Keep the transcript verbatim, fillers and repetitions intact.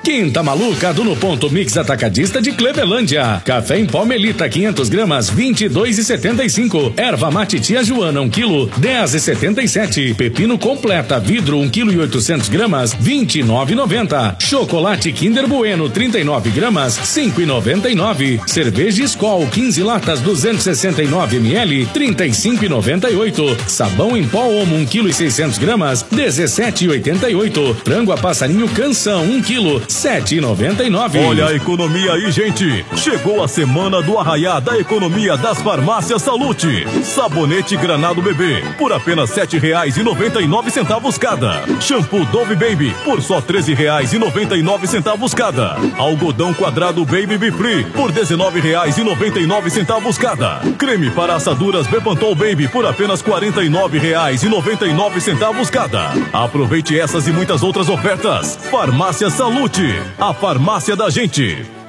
Quinta Maluca do No Ponto Mix Atacadista de Clevelândia. Café em pó Melita quinhentas gramas, vinte e dois e setenta e cinco. Erva mate Tia Joana um quilo, dez e setenta e sete. Pepino completa vidro um quilo e oitocentos gramas, vinte e nove e noventa. Chocolate Kinder Bueno trinta e nove gramas, cinco e noventa e nove. Cerveja Skol quinze latas duzentos e sessenta e nove mililitros, trinta e cinco e noventa e oito. Sabão em pó Omo um quilo e seiscentos gramas, dezessete e oitenta e oito. Frango a passarinho Canção um quilo, sete e noventa e nove. Olha a economia aí, gente. Chegou a semana do arraiá da economia das farmácias Salute. Sabonete Granado Bebê por apenas sete reais e noventa e nove centavos cada. Shampoo Dove Baby por só treze reais e noventa e nove centavos cada. Algodão quadrado Baby Be Free por dezenove reais e noventa e nove centavos cada. Creme para assaduras Bepantol Baby por apenas quarenta e nove reais e noventa e nove centavos cada. Aproveite essas e muitas outras ofertas. Farmácia Salute, a farmácia da gente.